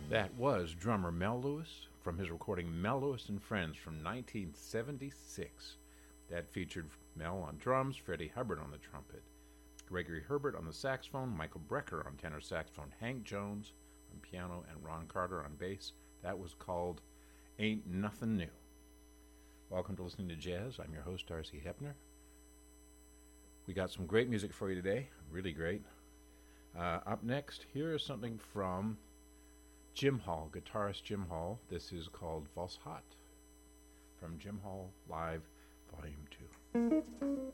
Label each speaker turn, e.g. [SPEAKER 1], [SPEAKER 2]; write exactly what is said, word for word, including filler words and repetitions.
[SPEAKER 1] That was drummer Mel Lewis from his recording Mel Lewis and Friends from nineteen seventy-six. That featured Mel on drums, Freddie Hubbard on the trumpet, Gregory Herbert on the saxophone, Michael Brecker on tenor saxophone, Hank Jones on piano, and Ron Carter on bass. That was called Ain't Nothing New. Welcome to listening to Jazz. I'm your host, Darcy Hepner. We got some great music for you today, really great. Uh, up next, here is something from Jim Hall, guitarist Jim Hall. This is called Vals Hat from Jim Hall Live Volume two.